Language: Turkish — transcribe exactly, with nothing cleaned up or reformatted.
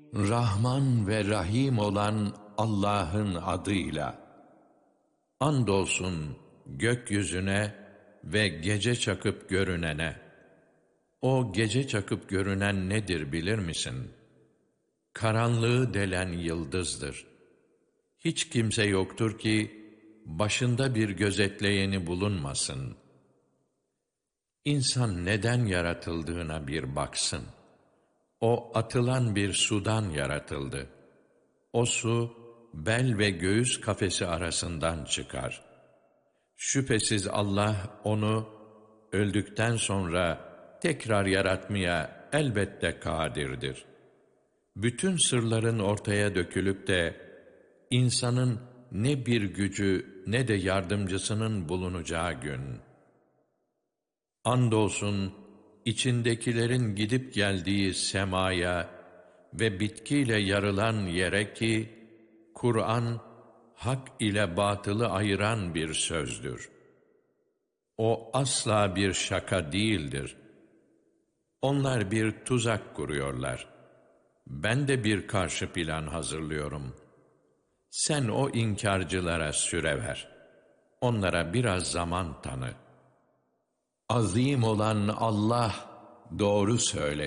Rahman ve Rahim olan Allah'ın adıyla. Andolsun gökyüzüne ve gece çakıp görünene. O gece çakıp görünen nedir bilir misin? Karanlığı delen yıldızdır. Hiç kimse yoktur ki başında bir gözetleyeni bulunmasın. İnsan neden yaratıldığına bir baksın. O atılan bir sudan yaratıldı. O su bel ve göğüs kafesi arasından çıkar. Şüphesiz Allah onu öldükten sonra tekrar yaratmaya elbette kadirdir. Bütün sırların ortaya dökülüp de insanın ne bir gücü ne de yardımcısının bulunacağı gün. Andolsun içindekilerin gidip geldiği semaya ve bitkiyle yarılan yere ki, Kur'an, hak ile batılı ayıran bir sözdür. O asla bir şaka değildir. Onlar bir tuzak kuruyorlar. Ben de bir karşı plan hazırlıyorum. Sen o inkarcılara süre ver. Onlara biraz zaman tanı. Azim olan Allah doğru söyle.